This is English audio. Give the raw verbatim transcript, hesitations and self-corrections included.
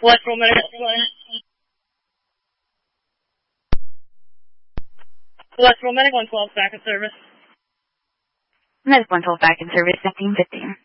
Electrical medical. Electrical medical and twelve back in service. Medical and twelve back in service, fifteen fifteen.